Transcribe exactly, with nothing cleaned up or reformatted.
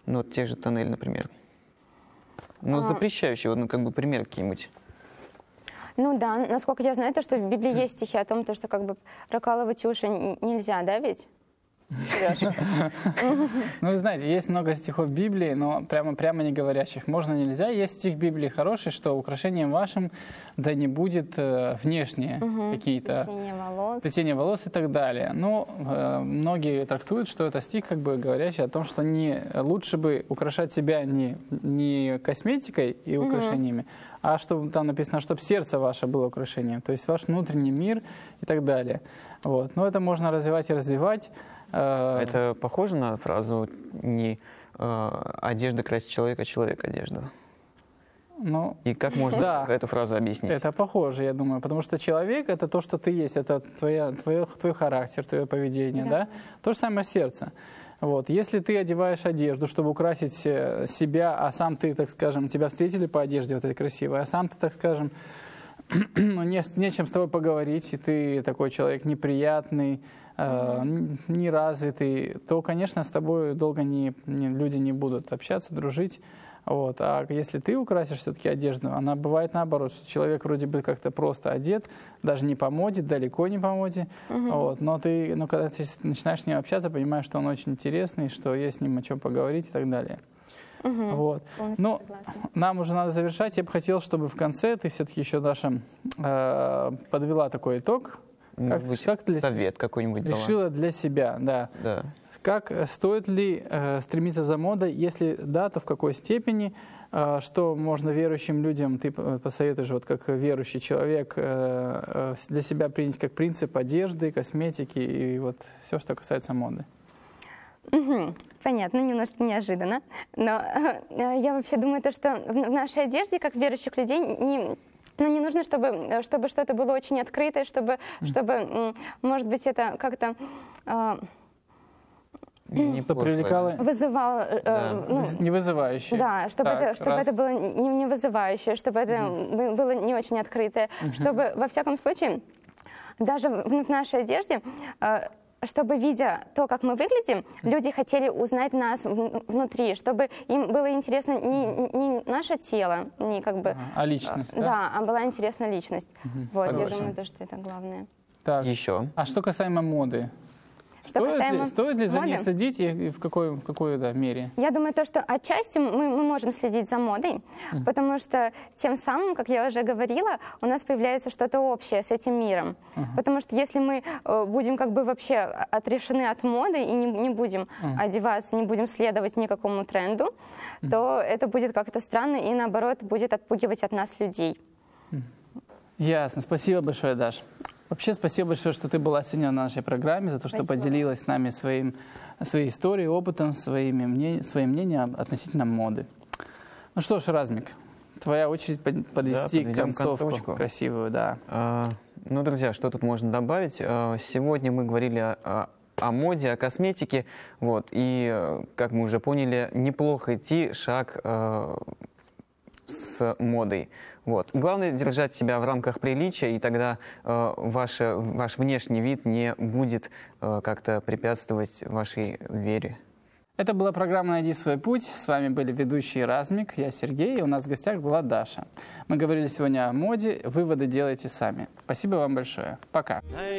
Ну, вот те же тоннели, например. Ну, А. запрещающие, вот, ну, как бы пример какие-нибудь. Ну да, насколько я знаю, то, что в Библии есть стихи о том, то, что как бы прокалывать уши н- нельзя, да, ведь? Серёж? Ну, вы знаете, есть много стихов Библии, но прямо, прямо не говорящих. Можно, нельзя. Есть стих Библии хороший, что украшением вашим да не будет э, внешние какие-то Плетение волос. плетение волос и так далее. Но э, многие трактуют, что это стих, как бы говорящий о том, что не, лучше бы украшать себя не, не косметикой и украшениями, а что там написано, чтобы сердце ваше было украшением, то есть ваш внутренний мир и так далее. Вот. Но это можно развивать и развивать. Это похоже на фразу «не э, одежда красит человека, человек одежду». Ну, И как можно да. эту фразу объяснить? это похоже, я думаю, потому что человек — это то, что ты есть, это твоя, твое, твой характер, твое поведение, да. Да. То же самое сердце. Вот. Если ты одеваешь одежду, чтобы украсить э, себя, а сам ты, так скажем, тебя встретили по одежде вот этой красивой, а сам ты, так скажем, ну, не, нечем с тобой поговорить, и ты такой человек неприятный, э, неразвитый, то, конечно, с тобой долго не, не, люди не будут общаться, дружить. Вот. А если ты украсишь все-таки одежду, она бывает наоборот, что человек вроде бы как-то просто одет, даже не по моде, далеко не по моде, вот. но, ты, но когда ты начинаешь с ним общаться, понимаешь, что он очень интересный, что есть с ним о чем поговорить и так далее. Мгм. Вот. Полностью Ну, согласна. нам уже надо завершать. Я бы хотел, чтобы в конце ты все-таки еще, Даша, э, подвела такой итог. Может Как, быть, как для, совет какой-нибудь дала? решила для себя, да. Да. Как э, стоит ли э, стремиться за модой? Если да, то в какой степени? Э, что можно верующим людям, ты п- посоветуешь, вот как верующий человек, э, э, для себя принять как принцип одежды, косметики и вот все, что касается моды? Мгм. Понятно, немножко неожиданно. Но э, я вообще думаю, то, что в, в нашей одежде, как верующих людей, не, ну, не нужно, чтобы, чтобы что-то было очень открытое, чтобы, чтобы м, может быть, это как-то э, Не Что пошлое. привлекало, вызывало... э, Да. ну, не вызывающее. Да, чтобы, Так, это, чтобы раз. это было не, не вызывающее, чтобы это бы- было не очень открытое, чтобы, во всяком случае, даже в, в нашей одежде, э, чтобы, видя то, как мы выглядим, люди хотели узнать нас в- внутри, чтобы им было интересно не, не наше тело, не как бы... Ага, а личность, э, да? Да, а была интересна личность. Вот, я Хорошо. думаю, то, что это главное. Так. Еще. А что касаемо моды? Что Стоит, касаемо ли, стоит ли за ней моды? следить и, и в какой, в какой да, мере? Я думаю, то, что отчасти мы, мы можем следить за модой, потому что тем самым, как я уже говорила, у нас появляется что-то общее с этим миром. Потому что если мы э, будем как бы вообще отрешены от моды и не, не будем одеваться, не будем следовать никакому тренду, то это будет как-то странно и, наоборот, будет отпугивать от нас людей. Ясно. Спасибо большое, Даш. Вообще, спасибо большое, что ты была сегодня на нашей программе, за то, что Спасибо. поделилась с нами своим, своей историей, опытом, своими мнениями, своим мнением относительно моды. Ну что ж, Размик, твоя очередь под- подвести подведем концовку концовочку. красивую, да. А, ну, друзья, что тут можно добавить? А, Сегодня мы говорили о, о- о моде, о косметике. Вот, и, э, как мы уже поняли, неплохо идти шаг э, с модой. Вот. Главное держать себя в рамках приличия, и тогда э, ваше, ваш внешний вид не будет э, как-то препятствовать вашей вере. Это была программа «Найди свой путь». С вами были ведущие Размик, я Сергей, и у нас в гостях была Даша. Мы говорили сегодня о моде, выводы делайте сами. Спасибо вам большое. Пока.